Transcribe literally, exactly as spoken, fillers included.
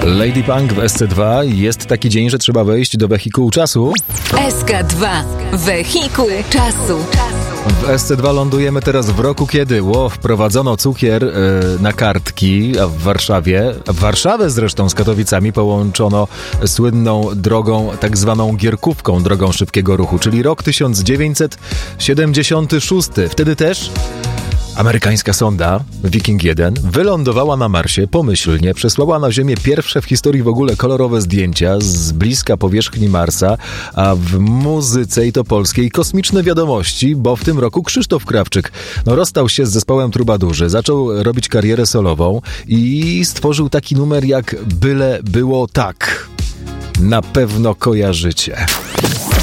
Lady Punk w S C dwa. Jest taki dzień, że trzeba wejść do wehikułu czasu. S K dwa. Wehikuł czasu. W S C dwa lądujemy teraz w roku, kiedy ło, wprowadzono cukier yy, na kartki, a w Warszawie, w Warszawę zresztą z Katowicami połączono słynną drogą, tak zwaną gierkówką, drogą szybkiego ruchu, czyli rok tysiąc dziewięćset siedemdziesiąty szósty. Wtedy też amerykańska sonda Viking jeden wylądowała na Marsie pomyślnie, przesłała na Ziemię pierwsze w historii w ogóle kolorowe zdjęcia z bliska powierzchni Marsa, a w muzyce i to polskiej kosmiczne wiadomości, bo w tym roku Krzysztof Krawczyk no, rozstał się z zespołem Trubadurzy, zaczął robić karierę solową i stworzył taki numer jak Byle było tak. Na pewno kojarzycie.